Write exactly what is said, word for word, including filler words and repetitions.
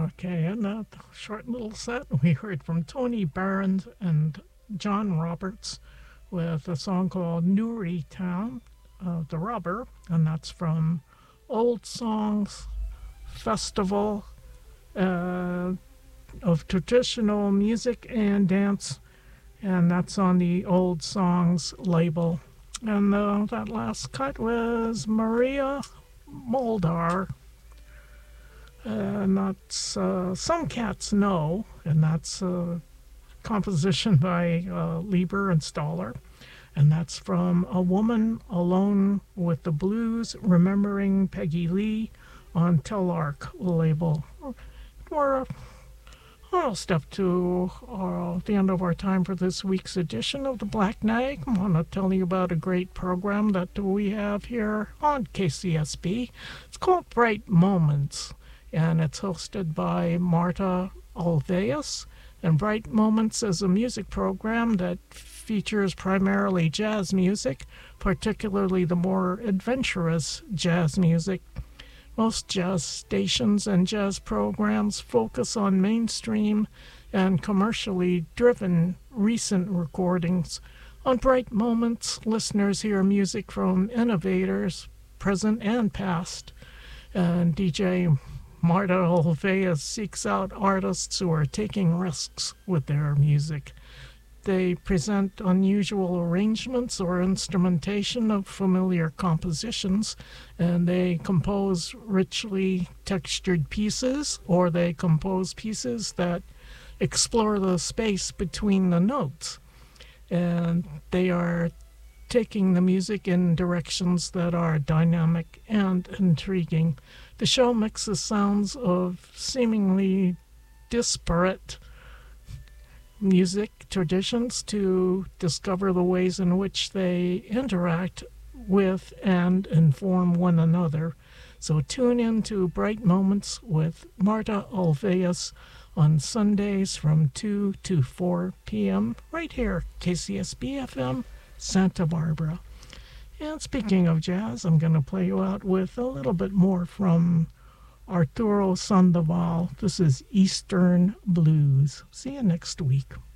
Okay, and that short little set we heard from Tony Barron and John Roberts with a song called Newry Town, uh, The Rubber, and that's from Old Songs Festival uh, of Traditional Music and Dance, and that's on the Old Songs label. And uh, that last cut was Maria Muldaur. And that's uh, Some Cats Know, and that's a composition by uh, Lieber and Stoller. And that's from A Woman Alone with the Blues, Remembering Peggy Lee on Telarc label. We're almost up to uh, the end of our time for this week's edition of the Black Nag. I want to tell you about a great program that we have here on K C S B. It's called Bright Moments, and it's hosted by Marta Alveas. And Bright Moments is a music program that features primarily jazz music, particularly the more adventurous jazz music. Most jazz stations and jazz programs focus on mainstream and commercially driven recent recordings. On Bright Moments, listeners hear music from innovators, present and past, and D J Marta Alveas seeks out artists who are taking risks with their music. They present unusual arrangements or instrumentation of familiar compositions, and they compose richly textured pieces, or they compose pieces that explore the space between the notes. And they are taking the music in directions that are dynamic and intriguing. The show mixes sounds of seemingly disparate music traditions to discover the ways in which they interact with and inform one another. So tune in to Bright Moments with Marta Alveas on Sundays from two to four p.m. right here, K C S B F M, Santa Barbara. And speaking of jazz, I'm going to play you out with a little bit more from Arturo Sandoval. This is Eastern Blues. See you next week.